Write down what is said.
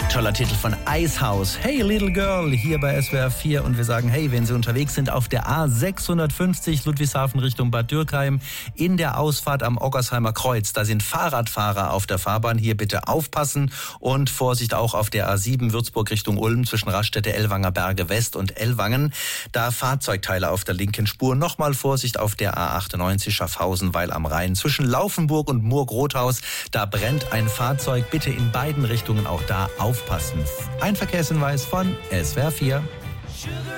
Toller Titel von Icehouse. Hey Little Girl, hier bei SWR 4. Und wir sagen, hey, wenn Sie unterwegs sind auf der A650 Ludwigshafen Richtung Bad Dürkheim, in der Ausfahrt am Oggersheimer Kreuz, da sind Fahrradfahrer auf der Fahrbahn. Hier bitte aufpassen und Vorsicht auch auf der A7 Würzburg Richtung Ulm zwischen Raststätte Ellwanger Berge West und Ellwangen. Da Fahrzeugteile auf der linken Spur. Nochmal Vorsicht auf der A98 Schaffhausen, Weil am Rhein. Zwischen Laufenburg und Murg-Rothaus, da brennt ein Fahrzeug. Bitte in beiden Richtungen auch da aufpassen. Ein Verkehrshinweis von SWR 4.